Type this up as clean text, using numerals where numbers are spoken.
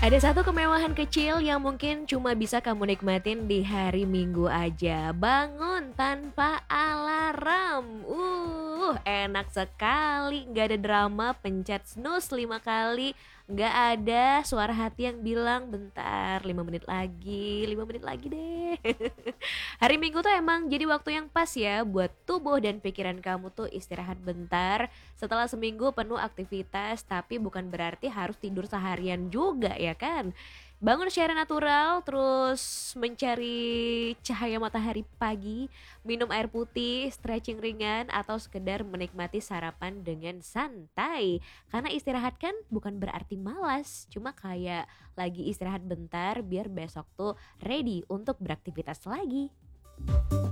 Ada satu kemewahan kecil yang mungkin cuma bisa kamu nikmatin di hari Minggu aja. Bangun tanpa alarm. Enak sekali. Nggak ada drama, pencet snooze 5 kali. Nggak ada suara hati yang bilang, bentar, 5 menit lagi, 5 menit lagi deh. Hari Minggu tuh emang jadi waktu yang pas ya buat tubuh dan pikiran kamu tuh istirahat bentar setelah seminggu penuh aktivitas, tapi bukan berarti harus tidur seharian juga ya kan. Bangun secara natural, terus mencari cahaya matahari pagi, minum air putih, stretching ringan, atau sekedar menikmati sarapan dengan santai. Karena istirahat kan bukan berarti malas, cuma kayak lagi istirahat bentar biar besok tuh ready untuk beraktivitas lagi.